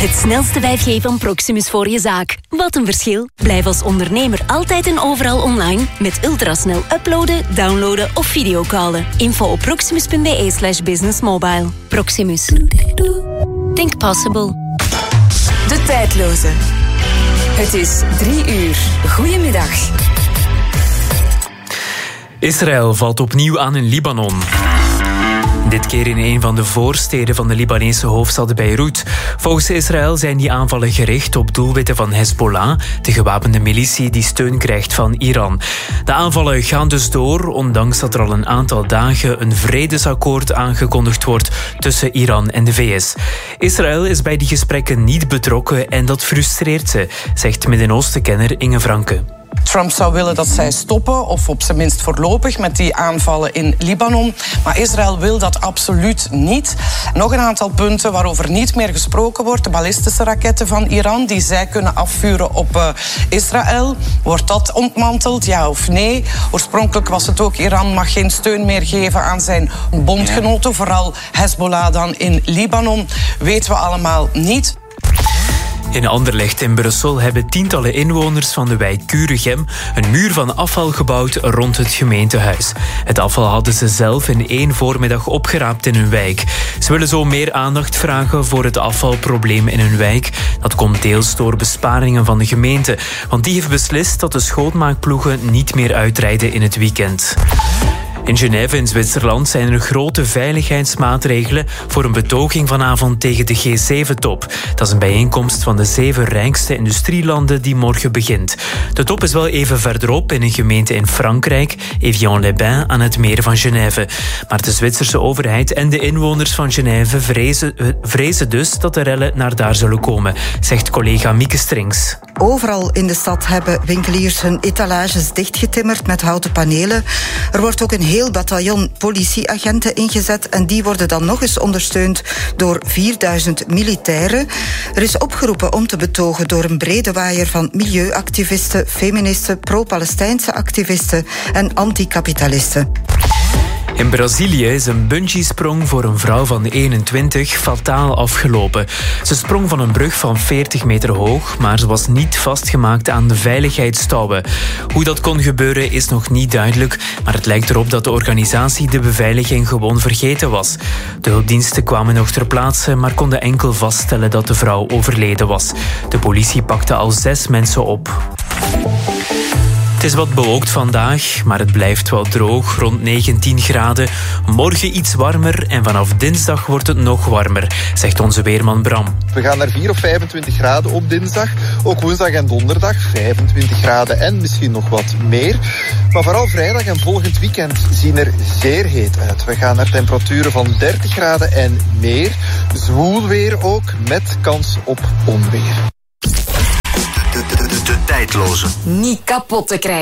Het snelste 5G van Proximus voor je zaak. Wat een verschil. Blijf als ondernemer altijd en overal online met ultrasnel uploaden, downloaden of videocallen. Info op proximus.be/businessmobile. Proximus. Think possible. De tijdloze. Het is 3:00. Goedemiddag. Israël valt opnieuw aan in Libanon. Dit keer in een van de voorsteden van de Libanese hoofdstad Beirut. Volgens Israël zijn die aanvallen gericht op doelwitten van Hezbollah, de gewapende militie die steun krijgt van Iran. De aanvallen gaan dus door, ondanks dat er al een aantal dagen een vredesakkoord aangekondigd wordt tussen Iran en de VS. Israël is bij die gesprekken niet betrokken en dat frustreert ze, zegt Midden-Oosten-kenner Inge Franke. Trump zou willen dat zij stoppen, of op zijn minst voorlopig, met die aanvallen in Libanon. Maar Israël wil dat absoluut niet. Nog een aantal punten waarover niet meer gesproken wordt. De ballistische raketten van Iran, die zij kunnen afvuren op Israël. Wordt dat ontmanteld, ja of nee? Oorspronkelijk was het ook, Iran mag geen steun meer geven aan zijn bondgenoten. Vooral Hezbollah dan in Libanon. Weten we allemaal niet. In Anderlecht in Brussel hebben tientallen inwoners van de wijk Kuregem een muur van afval gebouwd rond het gemeentehuis. Het afval hadden ze zelf in 1 voormiddag opgeraapt in hun wijk. Ze willen zo meer aandacht vragen voor het afvalprobleem in hun wijk. Dat komt deels door besparingen van de gemeente, want die heeft beslist dat de schoonmaakploegen niet meer uitrijden in het weekend. In Genève in Zwitserland zijn er grote veiligheidsmaatregelen voor een betoging vanavond tegen de G7-top. Dat is een bijeenkomst van de 7 rijkste industrielanden die morgen begint. De top is wel even verderop in een gemeente in Frankrijk, Evian-les-Bains, aan het meer van Genève. Maar de Zwitserse overheid en de inwoners van Genève vrezen dus dat de rellen naar daar zullen komen, zegt collega Mieke Strings. Overal in de stad hebben winkeliers hun etalages dichtgetimmerd met houten panelen. Er wordt ook een heel bataljon politieagenten ingezet en die worden dan nog eens ondersteund door 4000 militairen. Er is opgeroepen om te betogen door een brede waaier van milieuactivisten, feministen, pro-Palestijnse activisten en anticapitalisten. In Brazilië is een bungeesprong voor een vrouw van 21 fataal afgelopen. Ze sprong van een brug van 40 meter hoog, maar ze was niet vastgemaakt aan de veiligheidstouwen. Hoe dat kon gebeuren is nog niet duidelijk, maar het lijkt erop dat de organisatie de beveiliging gewoon vergeten was. De hulpdiensten kwamen nog ter plaatse, maar konden enkel vaststellen dat de vrouw overleden was. De politie pakte al 6 mensen op. Het is wat bewolkt vandaag, maar het blijft wel droog, rond 19 graden. Morgen iets warmer en vanaf dinsdag wordt het nog warmer, zegt onze weerman Bram. We gaan naar 4 of 25 graden op dinsdag. Ook woensdag en donderdag 25 graden en misschien nog wat meer. Maar vooral vrijdag en volgend weekend zien er zeer heet uit. We gaan naar temperaturen van 30 graden en meer. Zwoel weer ook, met kans op onweer. De tijdloze. Niet kapot te krijgen.